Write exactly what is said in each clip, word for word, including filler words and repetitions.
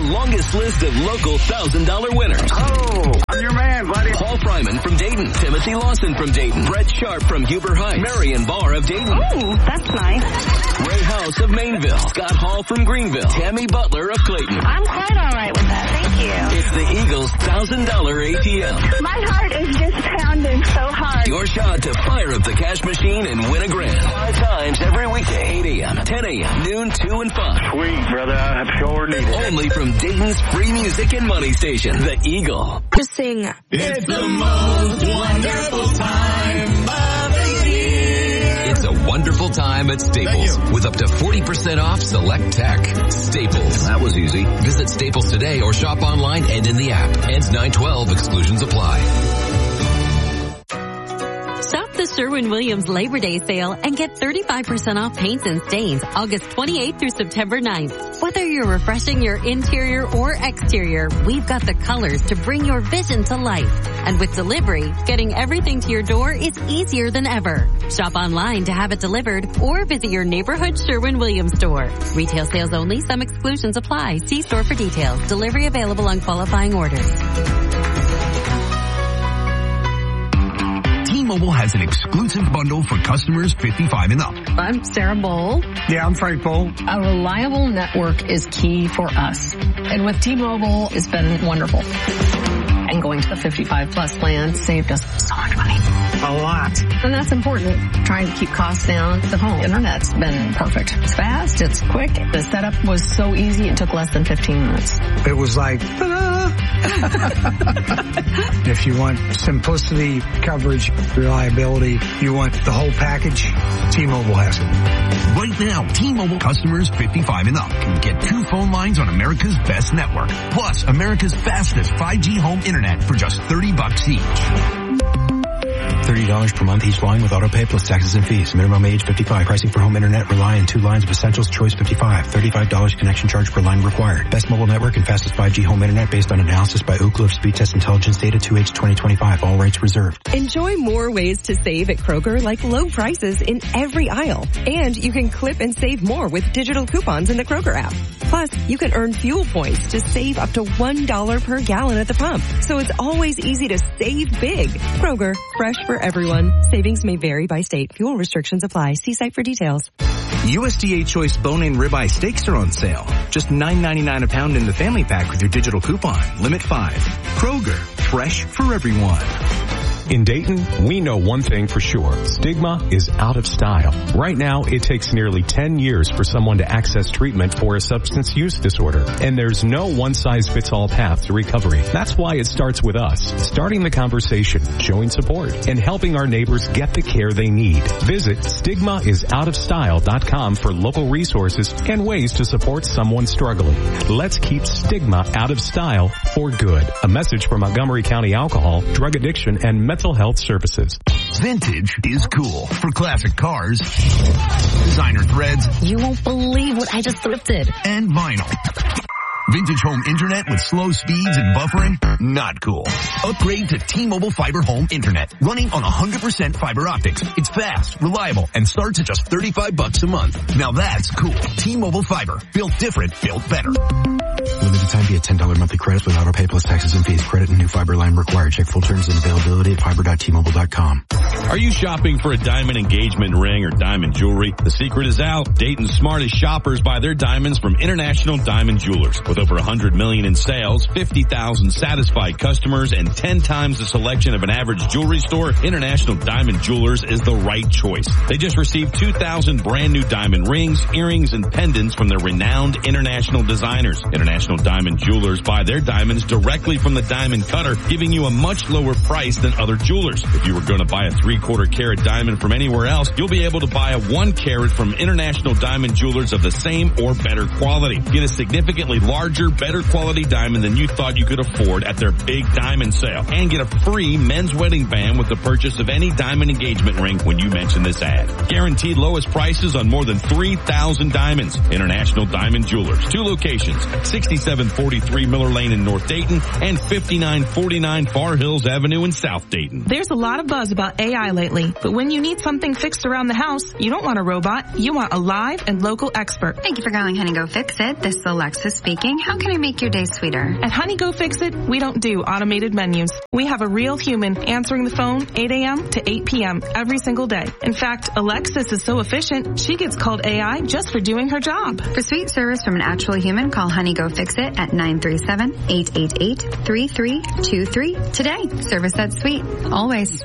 longest list of local one thousand dollars winners. Oh, I'm your man, buddy. Paul Fryman from Dayton, Timothy Lawson from Dayton, Brett Sharp from Huber Heights, Marion Barr of Dayton. Oh, that's nice. Ray House of Mainville, Scott Hall from Greenville, Tammy Butler of Clayton. I'm quite all right with that. Thank you. It's the Eagles one thousand dollars A T M. My heart is just pounding so hard. Your shot to fire up the cash machine and win a grand. Five times every weekday, eight a.m., ten a.m., noon, two, and five. Sweet, brother. I sure need it. Only from Dayton's free music and money station, The Eagle. To sing. It's the most wonderful time of the year. It's a wonderful time at Staples with up to forty percent off select tech. Staples. That was easy. Visit Staples today or shop online and in the app. Ends nine twelve. Exclusions apply. Shop the Sherwin-Williams Labor Day sale and get thirty-five percent off paints and stains August twenty-eighth through September ninth. Whether you're refreshing your interior or exterior, we've got the colors to bring your vision to life. And with delivery, getting everything to your door is easier than ever. Shop online to have it delivered or visit your neighborhood Sherwin-Williams store. Retail sales only. Some exclusions apply. See store for details. Delivery available on qualifying orders. T-Mobile has an exclusive bundle for customers fifty-five and up. I'm Sarah Bowl. Yeah, I'm Frank Bowl. A reliable network is key for us. And with T-Mobile, it's been wonderful. And going to the fifty-five plus plan saved us so much money. A lot. And that's important. Trying to keep costs down. The home internet's been perfect. It's fast. It's quick. The setup was so easy. It took less than fifteen minutes. It was like, ta-da! If you want simplicity, coverage, reliability, you want the whole package, T-Mobile has it. Right now, T-Mobile customers fifty-five and up can get two phone lines on America's best network, plus America's fastest five G home internet for just thirty bucks each. thirty dollars per month each line with auto pay plus taxes and fees. Minimum age fifty-five. Pricing for home internet rely on two lines of Essentials. Choice fifty-five. thirty-five dollars connection charge per line required. Best mobile network and fastest five G home internet based on analysis by Ookla of Speed Test Intelligence Data two H twenty twenty-five. All rights reserved. Enjoy more ways to save at Kroger, like low prices in every aisle. And you can clip and save more with digital coupons in the Kroger app. Plus, you can earn fuel points to save up to one dollar per gallon at the pump. So it's always easy to save big. Kroger, fresh for everyone. Savings may vary by state. Fuel restrictions apply. See site for details. U S D A Choice bone-in ribeye steaks are on sale. Just nine ninety-nine a pound in the family pack with your digital coupon. Limit five. Kroger, fresh for everyone. In Dayton, we know one thing for sure. Stigma is out of style. Right now, it takes nearly ten years for someone to access treatment for a substance use disorder. And there's no one-size-fits-all path to recovery. That's why it starts with us. Starting the conversation, showing support, and helping our neighbors get the care they need. Visit stigma is out of style dot com for local resources and ways to support someone struggling. Let's keep stigma out of style for good. A message from Montgomery County Alcohol, Drug Addiction, and Mental Health Services. Vintage is cool for classic cars, designer threads. You won't believe what I just thrifted. And vinyl. Vintage home internet with slow speeds and buffering? Not cool. Upgrade to T-Mobile Fiber Home Internet, running on one hundred percent fiber optics. It's fast, reliable, and starts at just thirty-five bucks a month. Now that's cool. T-Mobile Fiber. Built different, built better. Limited time via ten dollars monthly credits with auto pay plus taxes and fees. Credit and new fiber line required. Check full terms and availability at fiber dot T mobile dot com. Are you shopping for a diamond engagement ring or diamond jewelry? The secret is out. Dayton's smartest shoppers buy their diamonds from International Diamond Jewelers. With over one hundred million dollars in sales, fifty thousand satisfied customers, and ten times the selection of an average jewelry store, International Diamond Jewelers is the right choice. They just received two thousand brand new diamond rings, earrings, and pendants from their renowned international designers. International Diamond Jewelers buy their diamonds directly from the diamond cutter, giving you a much lower price than other jewelers. If you were going to buy a three-quarter carat diamond from anywhere else, you'll be able to buy a one carat from International Diamond Jewelers of the same or better quality. Get a significantly larger, better quality diamond than you thought you could afford at their big diamond sale. And get a free men's wedding band with the purchase of any diamond engagement ring when you mention this ad. Guaranteed lowest prices on more than three thousand diamonds. International Diamond Jewelers. Two locations, sixty-seven forty-three Miller Lane in North Dayton and fifty-nine forty-nine Far Hills Avenue in South Dayton. There's a lot of buzz about A I lately, but when you need something fixed around the house, you don't want a robot. You want a live and local expert. Thank you for calling Honey Go Fix It. This is Alexis speaking. How can I make your day sweeter? At Honey Go Fix It, we don't do automated menus. We have a real human answering the phone eight a.m. to eight p.m. every single day. In fact, Alexis is so efficient, she gets called A I just for doing her job. For sweet service from an actual human, call Honey Go Fix It at nine three seven, eight eight eight, three three two three today. Service that's sweet. Always.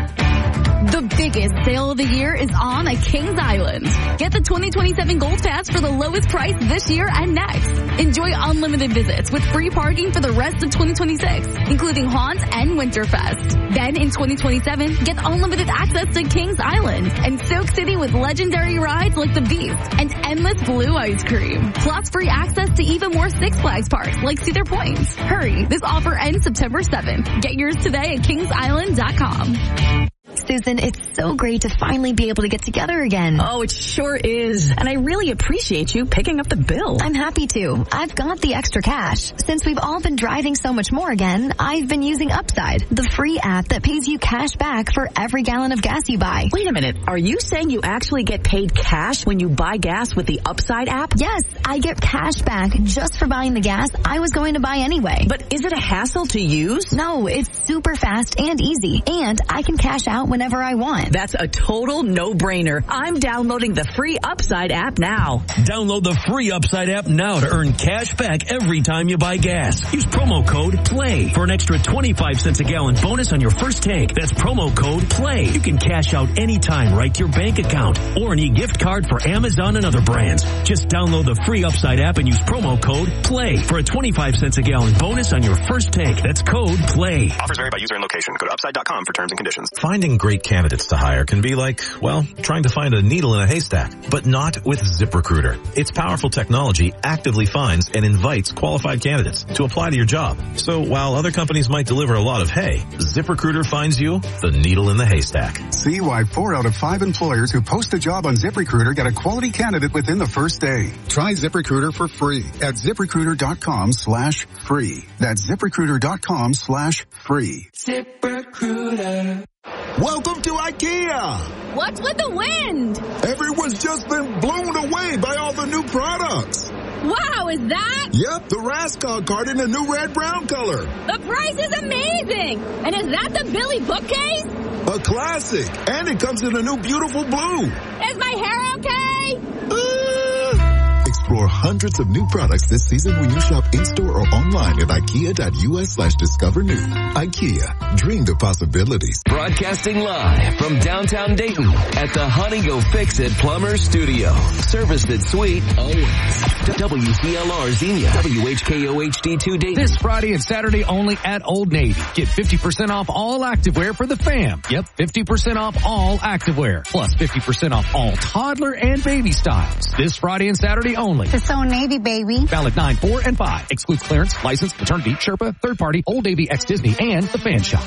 The biggest sale of the year is on at Kings Island. Get the twenty twenty-seven Gold Pass for the lowest price this year and next. Enjoy unlimited visits with free parking for the rest of twenty twenty-six, including Haunts and Winterfest. Then in twenty twenty-seven, get unlimited access to Kings Island and Silk City with legendary rides like the Beast and endless blue ice cream. Plus free access to even more Six Flags parks like Cedar Point. Hurry, this offer ends September seventh. Get yours today at kings island dot com. Susan, it's so great to finally be able to get together again. Oh, it sure is. And I really appreciate you picking up the bill. I'm happy to. I've got the extra cash. Since we've all been driving so much more again, I've been using Upside, the free app that pays you cash back for every gallon of gas you buy. Wait a minute. Are you saying you actually get paid cash when you buy gas with the Upside app? Yes, I get cash back just for buying the gas I was going to buy anyway. But is it a hassle to use? No, it's super fast and easy. And I can cash out whenever I want. That's a total no-brainer. I'm downloading the free Upside app now. Download the free Upside app now to earn cash back every time you buy gas. Use promo code PLAY for an extra twenty-five cents a gallon bonus on your first tank. That's promo code PLAY. You can cash out anytime right to your bank account or an e-gift card for Amazon and other brands. Just download the free Upside app and use promo code PLAY for a twenty-five cents a gallon bonus on your first tank. That's code PLAY. Offers vary by user and location. Go to upside dot com for terms and conditions. Finding great candidates to hire can be like, well, trying to find a needle in a haystack, but not with ZipRecruiter. Its powerful technology actively finds and invites qualified candidates to apply to your job. So while other companies might deliver a lot of hay, ZipRecruiter finds you the needle in the haystack. See why four out of five employers who post a job on ZipRecruiter get a quality candidate within the first day. Try ZipRecruiter for free at ZipRecruiter.com slash free. That's ZipRecruiter.com slash free. ZipRecruiter. Welcome to IKEA! What's with the wind? Everyone's just been blown away by all the new products. Wow, is that? Yep, the Raskog card in the new red-brown color. The price is amazing! And is that the Billy bookcase? A classic, and it comes in a new beautiful blue. Is my hair okay? Uh... Explore hundreds of new products this season when you shop in-store or online at ikea.us slash discover new. IKEA, dream the possibilities. Broadcasting live from downtown Dayton at the Honey Go Fix It Plumber Studio. Service that's sweet always. W C L R Xenia, W H K O H D two Dayton. This Friday and Saturday only at Old Navy. Get fifty percent off all activewear for the fam. Yep, fifty percent off all activewear. Plus fifty percent off all toddler and baby styles. This Friday and Saturday only. It's Old Navy, baby. Valid nine, four, and five. Excludes clearance, license, maternity, Sherpa, third party, Old Navy, ex-Disney, and the Fan Shop.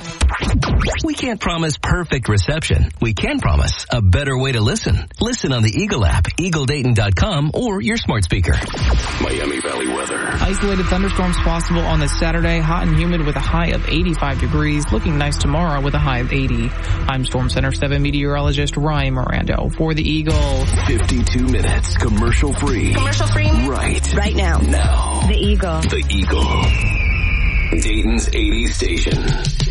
We can't promise perfect reception. We can promise a better way to listen. Listen on the Eagle app, eagle dayton dot com, or your smart speaker. Miami Valley weather. Isolated thunderstorms possible on this Saturday. Hot and humid with a high of eighty-five degrees. Looking nice tomorrow with a high of eighty. I'm Storm Center seven meteorologist Ryan Mirando for the Eagle. fifty-two minutes commercial free. Commercial free? Right. Right now. Now. The Eagle. The Eagle. Dayton's eighties station.